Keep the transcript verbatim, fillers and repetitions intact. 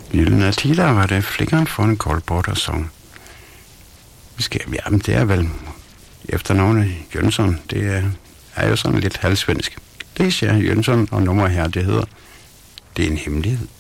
Gyldne Tider var det Flickeren for en Kolporter-sang. Vi skal, jamen det er vel efternavnet Jønsson. Det er, er jo sådan lidt halvsvensk. Det er Cher Jønsson, og nummer her, det hedder Det er en hemmelighed.